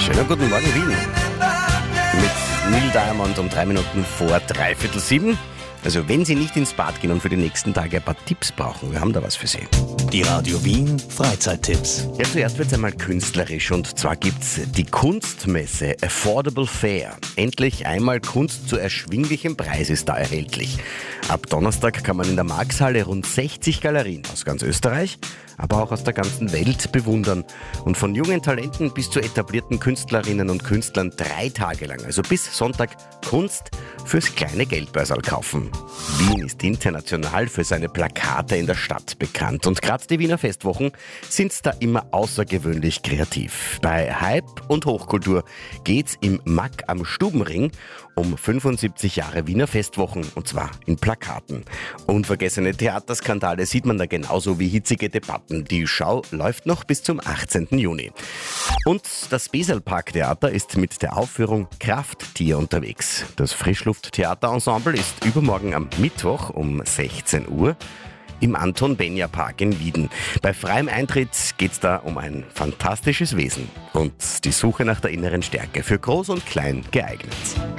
Schönen guten Morgen, Wien. Mit Neil Diamond um 3 Minuten vor 6:45. Also wenn Sie nicht ins Bad gehen und für die nächsten Tage ein paar Tipps brauchen, wir haben da was für Sie. Die Radio Wien Freizeittipps. Ja, zuerst wird es einmal künstlerisch und zwar gibt's die Kunstmesse Affordable Fair. Endlich einmal Kunst zu erschwinglichem Preis ist da erhältlich. Ab Donnerstag kann man in der Marxhalle rund 60 Galerien aus ganz Österreich, aber auch aus der ganzen Welt bewundern. Und von jungen Talenten bis zu etablierten Künstlerinnen und Künstlern 3 Tage lang, also bis Sonntag, Kunst fürs kleine Geldbörsal kaufen. Wien ist international für seine Plakate in der Stadt bekannt und gerade die Wiener Festwochen sind da immer außergewöhnlich kreativ. Bei Hype und Hochkultur geht's im Mack am Stubenring um 75 Jahre Wiener Festwochen und zwar in Plakaten. Unvergessene Theaterskandale sieht man da genauso wie hitzige Debatten. Die Schau läuft noch bis zum 18. Juni. Und das Beselpark-Theater ist mit der Aufführung Krafttier unterwegs. Das Frischluft-Theaterensemble ist übermorgen am Mittwoch um 16 Uhr im Anton-Benja-Park in Wieden. Bei freiem Eintritt geht's da um ein fantastisches Wesen und die Suche nach der inneren Stärke für Groß und Klein geeignet.